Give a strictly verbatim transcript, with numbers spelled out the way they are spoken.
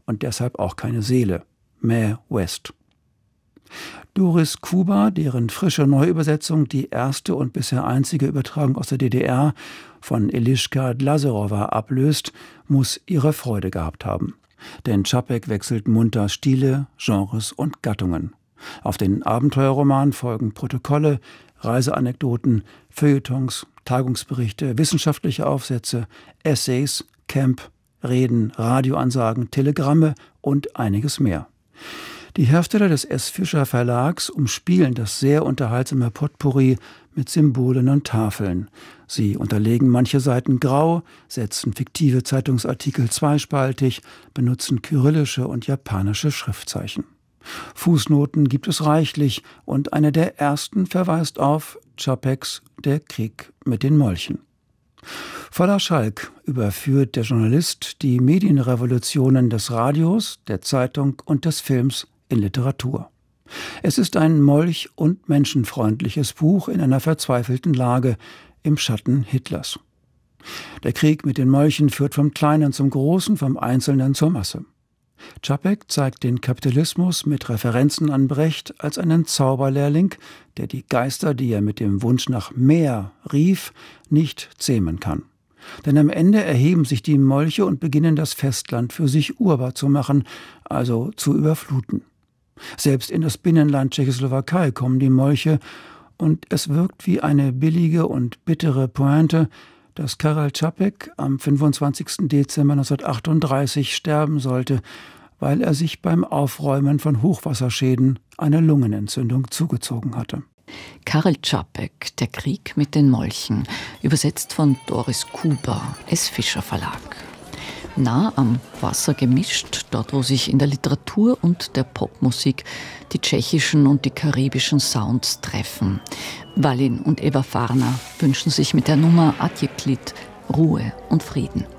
und deshalb auch keine Seele. Mae West. Doris Kuba, deren frische Neuübersetzung die erste und bisher einzige Übertragung aus der D D R von Eliška Glaserowa ablöst, muss ihre Freude gehabt haben. Denn Čapek wechselt munter Stile, Genres und Gattungen. Auf den Abenteuerroman folgen Protokolle, Reiseanekdoten, Feuilletons, Tagungsberichte, wissenschaftliche Aufsätze, Essays, Camp, Reden, Radioansagen, Telegramme und einiges mehr. Die Hersteller des S. Fischer Verlags umspielen das sehr unterhaltsame Potpourri mit Symbolen und Tafeln. Sie unterlegen manche Seiten grau, setzen fiktive Zeitungsartikel zweispaltig, benutzen kyrillische und japanische Schriftzeichen. Fußnoten gibt es reichlich und eine der ersten verweist auf Čapeks Der Krieg mit den Molchen. Voller Schalk überführt der Journalist die Medienrevolutionen des Radios, der Zeitung und des Films in Literatur. Es ist ein molch- und menschenfreundliches Buch in einer verzweifelten Lage im Schatten Hitlers. Der Krieg mit den Molchen führt vom Kleinen zum Großen, vom Einzelnen zur Masse. Čapek zeigt den Kapitalismus mit Referenzen an Brecht als einen Zauberlehrling, der die Geister, die er mit dem Wunsch nach mehr rief, nicht zähmen kann. Denn am Ende erheben sich die Molche und beginnen das Festland für sich urbar zu machen, also zu überfluten. Selbst in das Binnenland Tschechoslowakei kommen die Molche und es wirkt wie eine billige und bittere Pointe, dass Karel Čapek am fünfundzwanzigsten Dezember neunzehnhundertachtunddreißig sterben sollte, weil er sich beim Aufräumen von Hochwasserschäden eine Lungenentzündung zugezogen hatte. Karel Čapek, Der Krieg mit den Molchen, übersetzt von Doris Kuba, S. Fischer Verlag. Nah am Wasser gemischt, dort wo sich in der Literatur und der Popmusik die tschechischen und die karibischen Sounds treffen. Wallin und Eva Farna wünschen sich mit der Nummer Adjeklit Ruhe und Frieden.